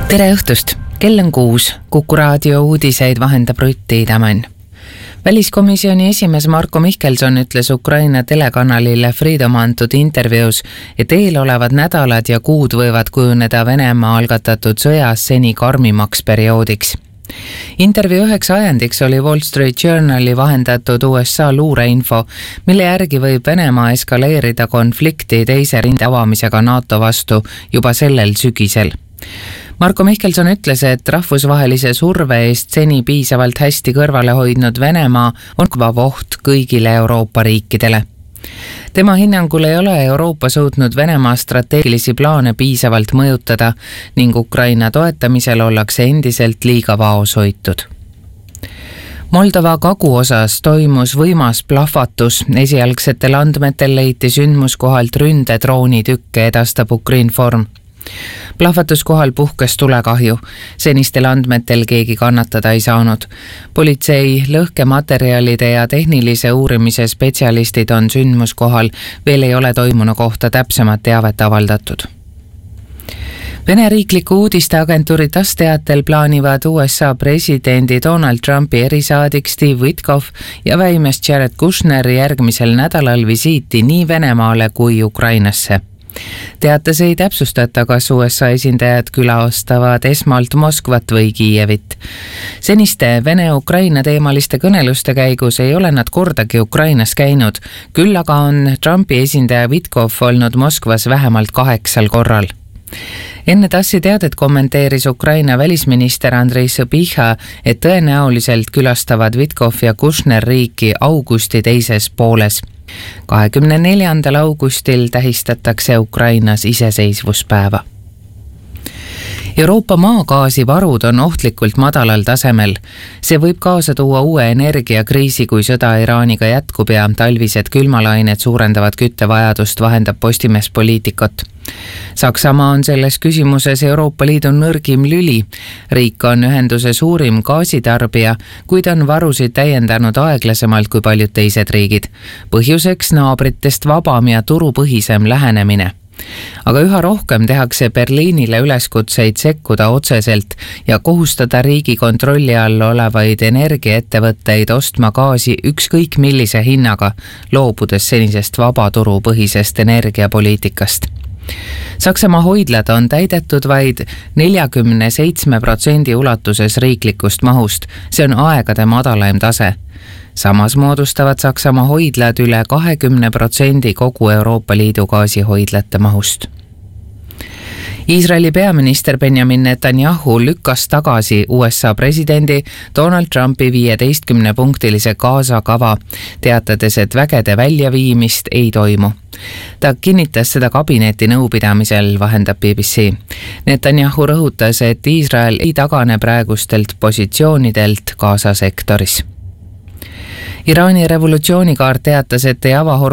Tere õhtust! Kell on 6. Kuku raadio uudiseid vahendab Rutt Tiidemann. Väliskomisjoni esimees Marko Mihkelson ütles Ukraina telekanalile Freedom antud intervjuus, et eelolevad nädalad ja kuud võivad kujuneda Venemaa algatatud sõjas seni karmimaks perioodiks. Intervjuu üheks ajendiks oli Wall Street Journali vahendatud USA luureinfo, mille järgi võib Venemaa eskaleerida konflikti teise rinde avamisega NATO vastu juba sellel sügisel. Marko Mihkelson ütles, et rahvusvahelise surve eest seni piisavalt hästi kõrvale hoidnud Venemaa on kõvav oht kõigile Euroopa riikidele. Tema hinnangul ei ole Euroopa suutnud Venemaa strateegilisi plaane piisavalt mõjutada ning Ukraina toetamisel ollakse endiselt liiga vaoshoitud. Moldova kaguosas toimus võimas plahvatus. Esialgsetel andmetel leiti sündmuskohalt ründedroonitükke, edastab Ukrinform. Plahvatuskohal puhkes tulekahju. Senistel andmetel keegi kannatada ei saanud. Politsei, lõhkematerjalide ja tehnilise uurimise spetsialistid on sündmuskohal. Veel ei ole toimunu kohta täpsemat teavet avaldatud. Vene riikliku uudisteagentuuri TASS teatel plaanivad USA presidendi Donald Trumpi erisaadik Steve Witkoff ja väimees Jared Kushner järgmisel nädalal visiiti nii Venemaale kui Ukrainasse. Teates ei täpsustata, kas USA esindajad külastavad esmalt Moskvat või Kiievit. Seniste Vene-Ukraina teemaliste kõneluste käigus ei ole nad kordagi Ukrainas käinud, küll aga on Trumpi esindaja Witkoff olnud Moskvas vähemalt 8 korral. Enne TASSi teadet kommenteeris Ukraina välisminister Andrei Sõbiha, et tõenäoliselt külastavad Witkoff ja Kushner riiki augusti teises pooles. 24. augustil tähistatakse Ukrainas iseseisvuspäeva. Euroopa maagaasivarud on ohtlikult madalal tasemel. See võib kaasa tuua uue energiakriisi, kui sõda Iraaniga jätkub ja talvised külmalained suurendavad küttevajadust, vahendab Postimees Poliitikot. Saksamaa on selles küsimuses Euroopa Liidu nõrgim lüli. Riik on ühenduse suurim gaasitarbija, kuid on varusid täiendanud aeglasemalt kui paljud teised riigid. Põhjuseks naabritest vabam ja turupõhisem lähenemine. Aga üha rohkem tehakse Berliinile üleskutseid sekkuda otseselt ja kohustada riigi kontrolli all olevaid energiaettevõtteid ostma gaasi ükskõik millise hinnaga, loobudes senisest vabaturupõhisest energiapoliitikast. Saksamaa hoidlad on täidetud vaid 47% ulatuses riiklikust mahust, see on aegade madalaim tase. Samas moodustavad Saksamaa hoidlad üle 20% kogu Euroopa Liidu gaasihoidlate mahust. Iisraeli peaminister Benjamin Netanyahu lükkas tagasi USA presidendi Donald Trumpi 15-punktilise Gaza kava, teatades, et vägede väljaviimist ei toimu. Ta kinnitas seda kabineti nõupidamisel, vahendab BBC. Netanyahu rõhutas, et Iisrael ei tagane praegustelt positsioonidelt Gaza sektoris. Iraani revolutsioonikaart teatas, et ei ava